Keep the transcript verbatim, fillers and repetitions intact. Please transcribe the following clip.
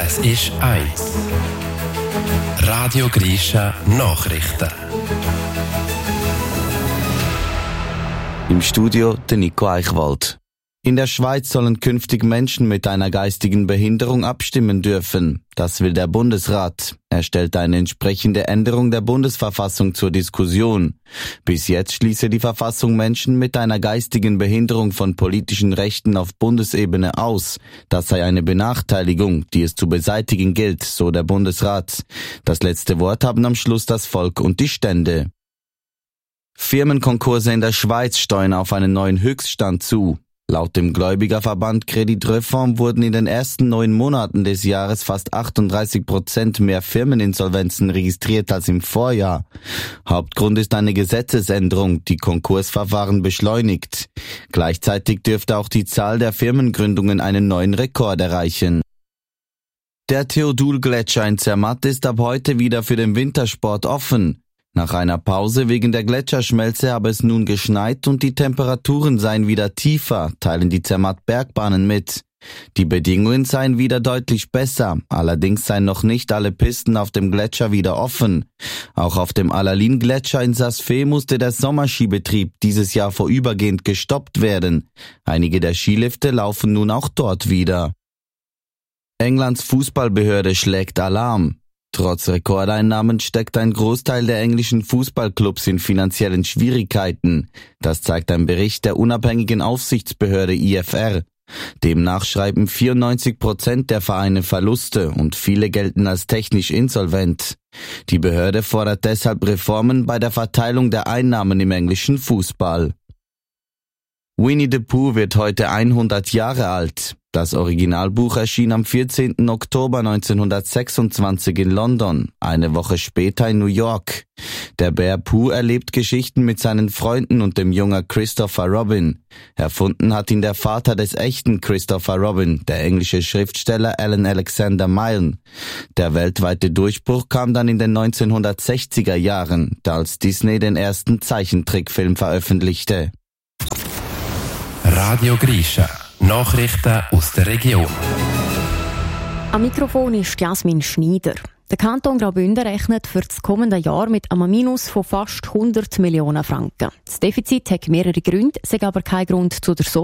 Es ist eins. Radio Grisha Nachrichten. Im Studio der Nico Eichwald. In der Schweiz sollen künftig Menschen mit einer geistigen Behinderung abstimmen dürfen. Das will der Bundesrat. Er stellt eine entsprechende Änderung der Bundesverfassung zur Diskussion. Bis jetzt schließe die Verfassung Menschen mit einer geistigen Behinderung von politischen Rechten auf Bundesebene aus. Das sei eine Benachteiligung, die es zu beseitigen gilt, so der Bundesrat. Das letzte Wort haben am Schluss das Volk und die Stände. Firmenkonkurse in der Schweiz steuern auf einen neuen Höchststand zu. Laut dem Gläubigerverband Credit Reform wurden in den ersten neun Monaten des Jahres fast achtunddreißig Prozent mehr Firmeninsolvenzen registriert als im Vorjahr. Hauptgrund ist eine Gesetzesänderung, die Konkursverfahren beschleunigt. Gleichzeitig dürfte auch die Zahl der Firmengründungen einen neuen Rekord erreichen. Der Theodul-Gletscher in Zermatt ist ab heute wieder für den Wintersport offen. Nach einer Pause wegen der Gletscherschmelze habe es nun geschneit und die Temperaturen seien wieder tiefer, teilen die Zermatt-Bergbahnen mit. Die Bedingungen seien wieder deutlich besser, allerdings seien noch nicht alle Pisten auf dem Gletscher wieder offen. Auch auf dem Alalin-Gletscher in Saas-Fee musste der Sommerskibetrieb dieses Jahr vorübergehend gestoppt werden. Einige der Skilifte laufen nun auch dort wieder. Englands Fußballbehörde schlägt Alarm. Trotz Rekordeinnahmen steckt ein Großteil der englischen Fußballclubs in finanziellen Schwierigkeiten. Das zeigt ein Bericht der unabhängigen Aufsichtsbehörde I F R. Demnach schreiben vierundneunzig Prozent der Vereine Verluste und viele gelten als technisch insolvent. Die Behörde fordert deshalb Reformen bei der Verteilung der Einnahmen im englischen Fußball. Winnie the Pooh wird heute hundert Jahre alt. Das Originalbuch erschien am vierzehnten Oktober neunzehnhundertsechsundzwanzig in London, eine Woche später in New York. Der Bär Pooh erlebt Geschichten mit seinen Freunden und dem Jungen Christopher Robin. Erfunden hat ihn der Vater des echten Christopher Robin, der englische Schriftsteller Alan Alexander Milne. Der weltweite Durchbruch kam dann in den neunzehnhundertsechziger Jahren, da als Disney den ersten Zeichentrickfilm veröffentlichte. Radio Grisha Nachrichten aus der Region. Am Mikrofon ist Jasmin Schneider. Der Kanton Graubünden rechnet für das kommende Jahr mit einem Minus von fast hundert Millionen Franken. Das Defizit hat mehrere Gründe, sei aber kein Grund zu der Sorge.